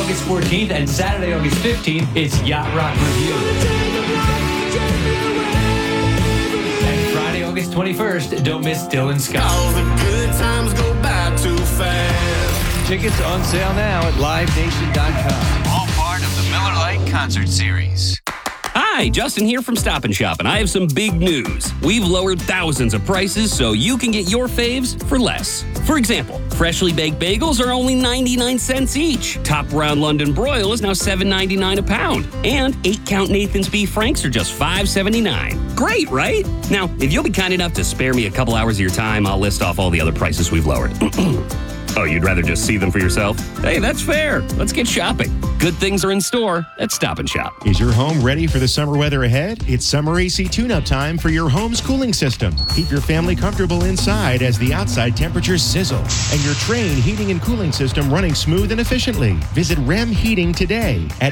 August 14th and Saturday, August 15th, it's Yacht Rock Review. And Friday, August 21st, don't miss Dylan Scott. All the good times go by too fast. Tickets on sale now at livenation.com. All part of the Miller Lite Concert Series. Hi, Justin here from Stop & Shop, and I have some big news. We've lowered thousands of prices so you can get your faves for less. For example, freshly baked bagels are only 99 cents each. Top Round London Broil is now $7.99 a pound. And 8-count Nathan's Beef Franks are just $5.79. Great, right? Now, if you'll be kind enough to spare me a couple hours of your time, I'll list off all the other prices we've lowered. Oh, you'd rather just see them for yourself? Hey, that's fair. Let's get shopping. Good things are in store at Stop & Shop. Is your home ready for the summer weather ahead? It's summer AC tune-up time for your home's cooling system. Keep your family comfortable inside as the outside temperatures sizzle and your Trane heating and cooling system running smooth and efficiently. Visit REM Heating today at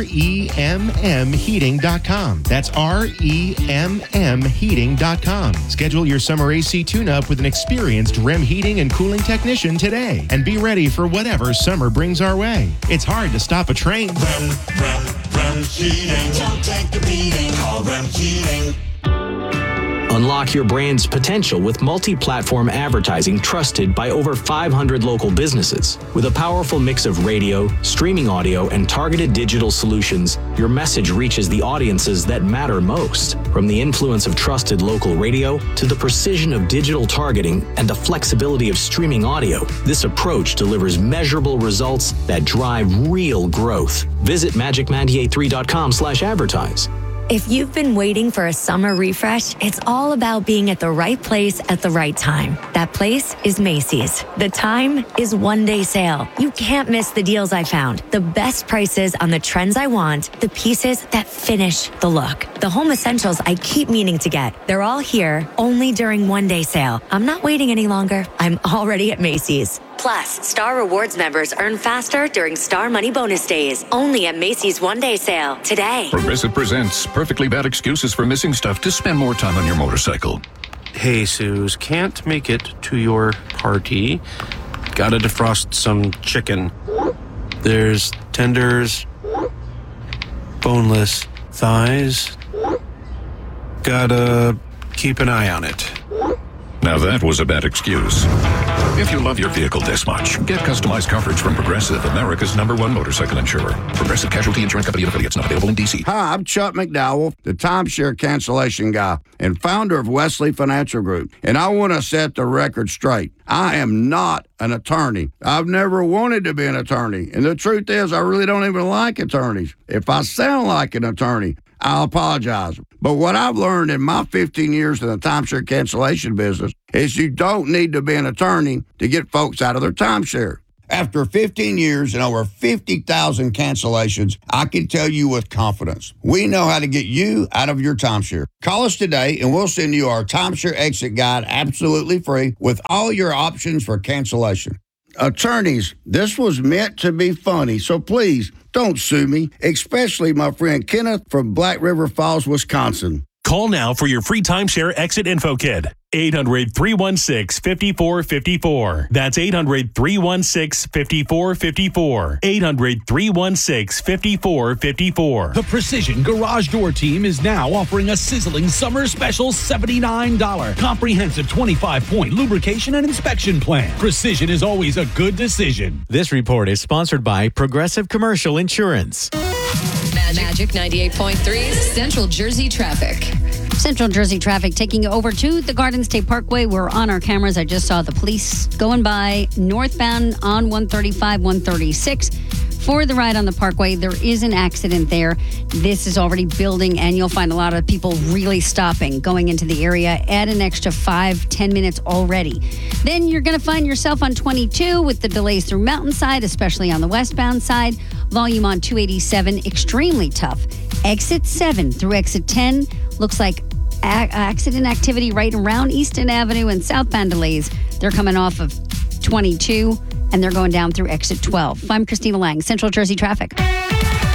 REMMheating.com. That's REMMheating.com. Schedule your summer AC tune-up with an experienced REM heating and cooling technician today and be ready for whatever summer brings our way. It's hard to stop a train. Rem Heating. Don't take the beating. Call Rem Heating. Unlock your brand's potential with multi-platform advertising trusted by over 500 local businesses. With a powerful mix of radio, streaming audio, and targeted digital solutions, your message reaches the audiences that matter most. From the influence of trusted local radio to the precision of digital targeting and the flexibility of streaming audio, this approach delivers measurable results that drive real growth. Visit magic983.com/advertise. If you've been waiting for a summer refresh, it's all about being at the right place at the right time. That place is Macy's. The time is one-day sale. You can't miss the deals I found. The best prices on the trends I want, the pieces that finish the look. The home essentials I keep meaning to get. They're all here, only during one-day sale. I'm not waiting any longer. I'm already at Macy's. Plus, Star Rewards members earn faster during Star Money Bonus Days. Only at Macy's one-day sale today. Progressive presents Perfectly Bad Excuses for Missing Stuff to Spend More Time on Your Motorcycle. Hey, Suze, can't make it to your party. Gotta defrost some chicken. There's tenders, boneless thighs. Gotta keep an eye on it. Now that was a bad excuse. If you love your vehicle this much, get customized coverage from Progressive, America's #1 motorcycle insurer. Progressive Casualty Insurance Company and affiliates, not available in D.C. Hi, I'm Chuck McDowell, the timeshare cancellation guy and founder of Wesley Financial Group. And I want to set the record straight. I am not an attorney. I've never wanted to be an attorney. And the truth is, I really don't even like attorneys. If I sound like an attorney, I'll apologize. But what I've learned in my 15 years in the timeshare cancellation business is you don't need to be an attorney to get folks out of their timeshare. After 15 years and over 50,000 cancellations, I can tell you with confidence, we know how to get you out of your timeshare. Call us today and we'll send you our timeshare exit guide absolutely free with all your options for cancellation. Attorneys, this was meant to be funny, so please don't sue me, especially my friend Kenneth from Black River Falls, Wisconsin. Call now for your free timeshare exit info kit. 800-316-5454. That's 800-316-5454. 800-316-5454. The Precision Garage Door Team is now offering a sizzling summer special $79 comprehensive 25-point lubrication and inspection plan. Precision is always a good decision. This report is sponsored by Progressive Commercial Insurance. Magic 98.3 Central Jersey traffic. Central Jersey traffic taking you over to the Garden State Parkway. We're on our cameras. I just saw the police going by northbound on 135, 136. For the ride on the Parkway, there is an accident there. This is already building, and you'll find a lot of people really stopping, going into the area. Add an extra 5-10 minutes already. Then you're going to find yourself on 22 with the delays through Mountainside, especially on the westbound side. Volume on 287, extremely tough. Exit 7 through exit 10 looks like accident activity right around Easton Avenue and southbound delays. They're coming off of 22 and they're going down through exit 12. I'm Christina Lang, Central Jersey Traffic.